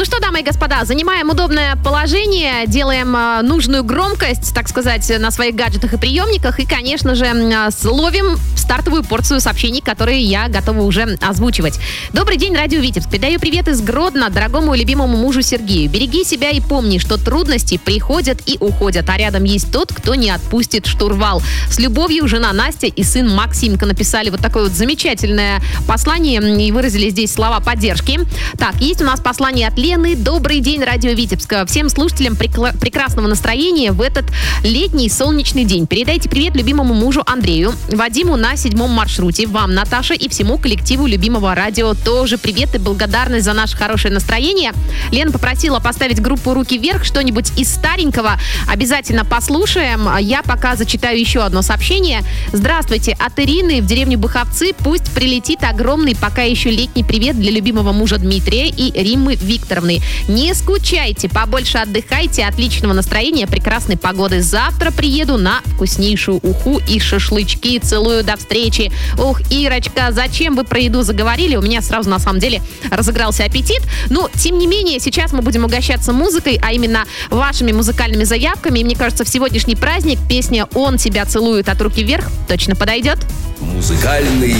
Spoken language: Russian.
Ну что, дамы и господа, занимаем удобное положение, делаем нужную громкость, так сказать, на своих гаджетах и приемниках. И, конечно же, ловим стартовую порцию сообщений, которые я готова уже озвучивать. Добрый день, Радио Витебск. Передаю привет из Гродно дорогому и любимому мужу Сергею. Береги себя и помни, что трудности приходят и уходят, а рядом есть тот, кто не отпустит штурвал. С любовью, жена Настя и сын Максимка. Написали вот такое вот замечательное послание и выразили здесь слова поддержки. Так, есть у нас послание от Лены. Добрый день, Радио Витебска. Всем слушателям прекрасного настроения в этот летний солнечный день. Передайте привет любимому мужу Андрею, Вадиму на 7-м маршруте, вам, Наташа, и всему коллективу любимого радио тоже привет и благодарность за наше хорошее настроение. Лена попросила поставить группу «Руки вверх», что-нибудь из старенького. Обязательно послушаем. Я пока зачитаю еще одно сообщение. Здравствуйте, от Ирины в деревню Быховцы. Пусть прилетит огромный пока еще летний привет для любимого мужа Дмитрия и Риммы Викторовны. Не скучайте, побольше отдыхайте, отличного настроения, прекрасной погоды. Завтра приеду на вкуснейшую уху и шашлычки. Целую, до встречи. Ух, Ирочка, зачем вы про еду заговорили? У меня сразу, на самом деле, разыгрался аппетит. Но, тем не менее, сейчас мы будем угощаться музыкой, а именно вашими музыкальными заявками. И мне кажется, в сегодняшний праздник песня «Он тебя целует» от «Руки вверх» точно подойдет. Музыкальный